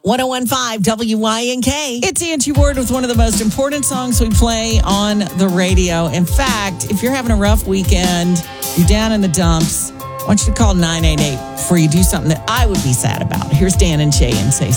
1015 WYNK. It's Angie Ward with one of the most important songs we play on the radio. In fact, if you're having a rough weekend, you're down in the dumps, I want you to call 988 before you do something that I would be sad about. Here's Dan and Shay and Say